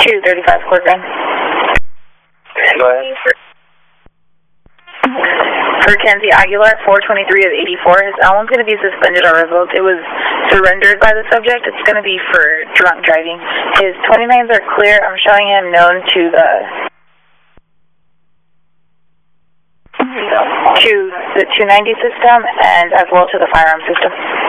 235 Court Gun. Go ahead. For Kenzie Aguilar, 423 of 84, his L1's going to be suspended or revoked. It was surrendered by the subject. It's going to be for drunk driving. His 29s are clear. I'm showing him known to the 290 system and as well to the firearm system.